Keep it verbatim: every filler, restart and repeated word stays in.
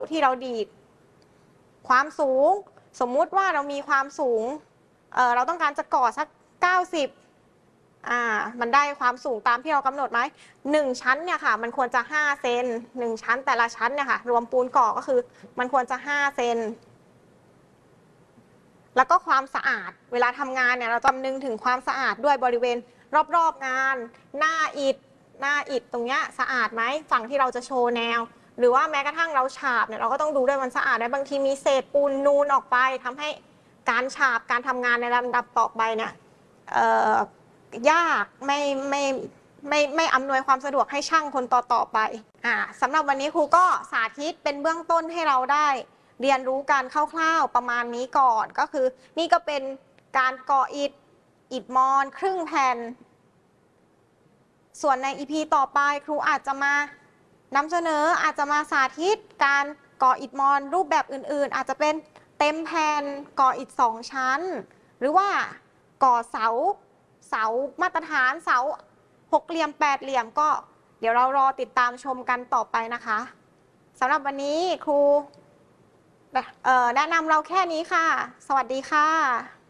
ที่เราดีดความสูงสมมุติว่าเรามีความสูงเอ่อเราต้องการจะก่อสักเก้าสิบอ่ามันได้ความสูงตามที่เรากำหนดไหมหนึ่งชั้นเนี่ยค่ะมันควรจะห้าเซนหนึ่งชั้นแต่ละชั้นเนี่ยค่ะรวมปูนก่อก็คือมันควรจะห้าเซนแล้วก็ความสะอาดเวลาทำงานเนี่ยเราจำนึงถึงความสะอาดด้วยบริเวณรอบๆงานหน้าอิฐหน้าอิฐตรงเนี้ยสะอาดไหมฝั่งที่เราจะโชว์แนวหรือว่าแม้กระทั่งเราฉาบเนี่ยเราก็ต้องดูด้วยมันสะอาดได้บางทีมีเศษปูนนูนออกไปทำให้การฉาบการทำงานในลำดับต่อไปเนี่ยยากไม่ไม่ไม่ไม่อำนวยความสะดวกให้ช่างคนต่อต่อไปอ่าสำหรับวันนี้ครูก็สาธิตเป็นเบื้องต้นให้เราได้เรียนรู้การคร่าวๆประมาณนี้ก่อนก็คือนี่ก็เป็นการก่ออิฐอิฐมอนครึ่งแผ่นส่วนใน อี พี ต่อไปครูอาจจะมานำเสนออาจจะมาสาธิตการก่ออิฐมอนรูปแบบอื่นๆอาจจะเป็นเต็มแผ่นก่ออิฐสองชั้นหรือว่าก่อเสาเสามาตรฐานเสาหกเหลี่ยมแปดเหลี่ยมก็เดี๋ยวเรารอติดตามชมกันต่อไปนะคะสำหรับวันนี้ครูแนะนำเราแค่นี้ค่ะสวัสดีค่ะ